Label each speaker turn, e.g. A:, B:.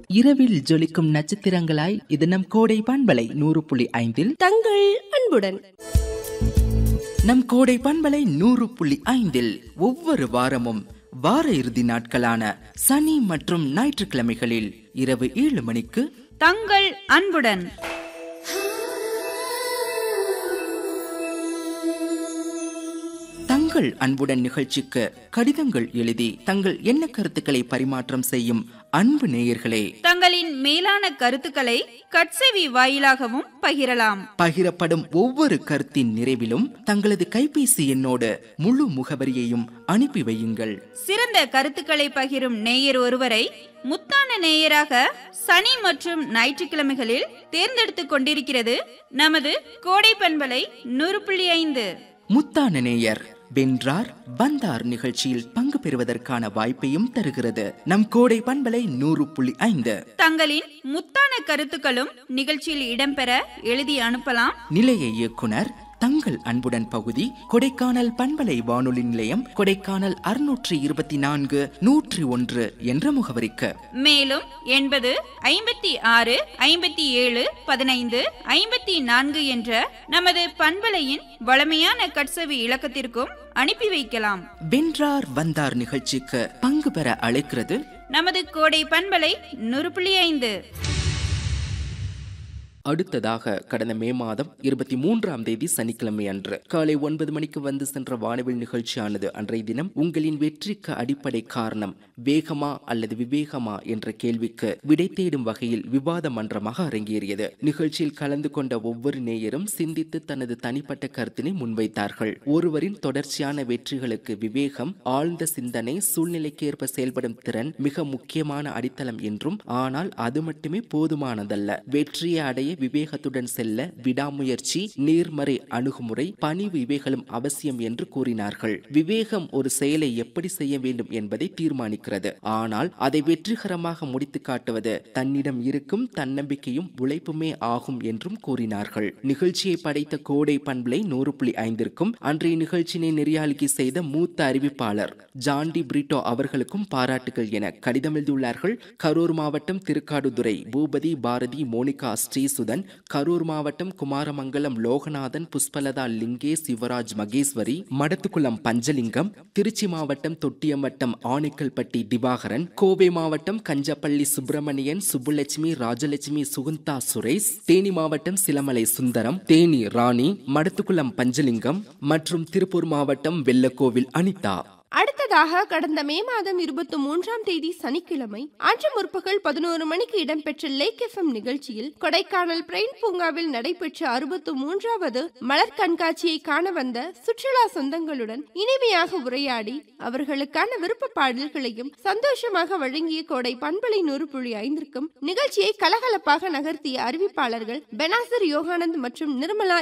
A: இரவில் ஜொலிக்கும் நட்சத்திரங்களாய் இது நம் கோடை பண்பலை 100.5
B: தங்கள் அன்புடன்.
A: நம் கோடை பண்பலை 100.5 ஒவ்வொரு வாரமும் வார இறுதி நாட்களான சனி மற்றும் ஞாயிற்றுக்கிழமைகளில் இரவு 7 மணிக்கு
C: தங்கள் அன்புடன்.
A: தங்கள் அன்புடன் நிகழ்ச்சிக்கு கடிதங்கள் எழுதி தங்கள் எண்ண கருத்துக்களை பரிமாற்றம் செய்யும் அன்பு நேயர்களே,
C: தங்களின் மேலான கருத்துக்களை கட்செவி வாயிலாகவும் பகிரலாம்.
A: பகிரப்படும் ஒவ்வொரு கருத்தின் நிறைவிலும் தங்களது கைபேசி எண்ணோடு முழு முகவரியையும் அனுப்பி வையுங்கள்.
C: சிறந்த கருத்துக்களை பகிரும் நேயர் ஒருவரை முத்தான நேயராக சனி மற்றும் ஞாயிற்றுக்கிழமைகளில் தேர்ந்தெடுத்துக் கொண்டிருக்கிறது நமது கோடை பண்பலை 100.5.
A: முத்தான நேயர் வென்றார் வந்தார் நிகழ்ச்சியில் பங்கு பெறுவதற்கான வாய்ப்பையும் தருகிறது நம் கோடை பண்பலை 100.5.
C: தங்களின் முத்தான கருத்துக்களும் நிகழ்ச்சியில் இடம்பெற எழுதி அனுப்பலாம்.
A: நிலைய இயக்குனர் தங்கள் அன்புடன் பகுதி, கொடைக்கானல் பண்பலை வானொலி நிலையம், கொடைக்கானல் 624 101 என்ற முகவரிக்கு.
C: மேலும் 80 56 57 15 54 என்ற நமது பண்பலையின் வளமையான கட்செவி இலக்கத்திற்கும் அனுப்பி வைக்கலாம்.
A: வென்றார் வந்தார் நிகழ்ச்சிக்கு பங்கு பெற அழைக்கிறது
C: நமது கோடை பண்பலை 100.5.
A: அடுத்ததாக கடந்த மே மாதம் 23ஆம் தேதி சனிக்கிழமை அன்று காலை 9 மணிக்கு வந்து சென்ற வானவில் நிகழ்ச்சியானது அன்றைய தினம் உங்களின் வெற்றிக்கு அடிப்படை காரணம் வேகமா அல்லது விவேகமா என்ற கேள்விக்கு விடை தேடும் வகையில் விவாத மன்றமாக அரங்கேறியது. நிகழ்ச்சியில் கலந்து கொண்ட ஒவ்வொரு நேயரும் சிந்தித்து தனது தனிப்பட்ட கருத்தினை முன்வைத்தார்கள். ஒருவரின் தொடர்ச்சியான வெற்றிகளுக்கு விவேகம், ஆழ்ந்த சிந்தனை, சூழ்நிலைக்கேற்ப செயல்படும் திறன் மிக முக்கியமான அடித்தளம் என்றும், ஆனால் அது மட்டுமே போதுமானதல்ல. வெற்றியை அடைய விவேகத்துடன் செல்ல விடாமுயற்சி, நேர்மறை அணுகுமுறை, பணிவு இவைகளும் அவசியம் என்று கூறினார்கள். விவேகம் ஒரு செயலை எப்படி செய்ய வேண்டும் என்பதை தீர்மானிக்கிறது. ஆனால் அதை வெற்றிகரமாக முடித்து காட்டுவது தன்னிடம் இருக்கும் தன்னம்பிக்கையும் உழைப்புமே ஆகும் என்றும் கூறினார்கள். நிகழ்ச்சியை படைத்த கோடை பண்பலை 100.5ற்கும் அன்றைய நிகழ்ச்சியினை நெறியாளிகை செய்த மூத்த அறிவிப்பாளர் ஜாண்டி பிரிட்டோ அவர்களுக்கும் பாராட்டுகள் என கடிதம் எழுதியுள்ளார்கள். கரூர் மாவட்டம் திருக்காடுதுறை பூபதி பாரதி மோனிகா ஸ்ரீசுதன், கரூர் மாவட்டம் குமாரமங்கலம் லோகநாதன், புஷ்பலதா லிங்கேஷ், சிவராஜ் மகேஸ்வரி, மடத்துக்குளம் பஞ்சலிங்கம், திருச்சி மாவட்டம் தொட்டியம்பட்டம் ஆனைக்கல்பட்டி திவாகரன், கோவை மாவட்டம் கஞ்சப்பள்ளி சுப்பிரமணியன், சுப்புலட்சுமி, ராஜலட்சுமி, சுகுந்தா சுரேஷ், தேனி மாவட்டம் சிலமலை சுந்தரம், தேனி ராணி, மடத்துக்குளம் பஞ்சலிங்கம் மற்றும் திருப்பூர் மாவட்டம் வெள்ளக்கோவில் அனிதா.
B: அடுத்ததாக கடந்த மே மாதம் 23ஆம் தேதி சனிக்கிழமை அன்று முற்பகல் 11 மணிக்கு இடம்பெற்ற லேக் FM நிகழ்ச்சியில் கொடைக்கானல் பிரெயின் பூங்காவில் நடைபெற்ற 63வது மலர் கண்காட்சியை காண வந்த சுற்றுலா சொந்தங்களுடன் இனிமையாக உரையாடி அவர்களுக்கான விருப்ப பாடல்களையும் சந்தோஷமாக வழங்கிய கோடை பண்பலை 100.5ற்கும் நிகழ்ச்சியை கலகலப்பாக நகர்த்திய அறிவிப்பாளர்கள் பெனாசர் யோகானந்த் மற்றும் நிர்மலா